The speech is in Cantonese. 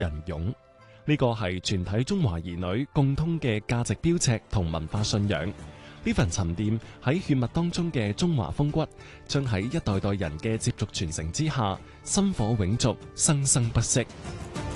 人勇。呢個係全體中華兒女共通嘅價值標尺同文化信仰。呢份沉澱喺血脈當中嘅中華風骨，將喺一代代人嘅接續傳承之下，薪火永續，生生不息。